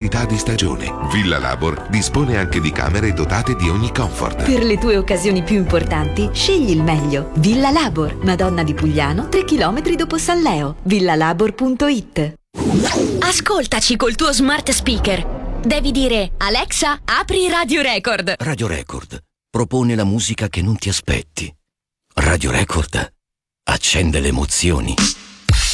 comodità di stagione. Villa Labor dispone anche di camere dotate di ogni comfort. Per le tue occasioni più importanti, scegli il meglio. Villa Labor, Madonna di Pugliano, 3 chilometri dopo San Leo. villalabor.it. Ascoltaci col tuo smart speaker. Devi dire: Alexa, apri Radio Record. Radio Record propone la musica che non ti aspetti. Radio Record accende le emozioni.